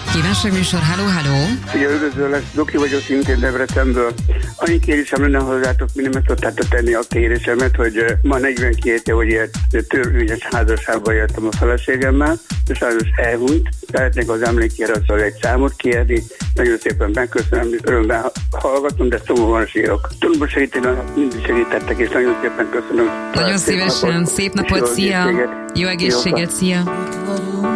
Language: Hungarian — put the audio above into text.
Kívánságműsor, halló. Szia, üdvözöllek, Doki vagyok, szintén Debrecenből. Annyi kérésem lenne hozzátok, mi nem tudtátok tenni a kérésemet, hogy ma 42 év, hogy ilyet törvényes házasságban éltem a feleségemmel, és sajnos elhunyt. Szeretnék az emlékére szóval egy számot kérni. Nagyon szépen megköszönöm, örömmel hallgatom, de szomorúan sírok. Tudom segíteni, mindig segítettek, és nagyon szépen köszönöm. Nagyon szépen szépen, szép napot, szia! Jó egészséget, szia!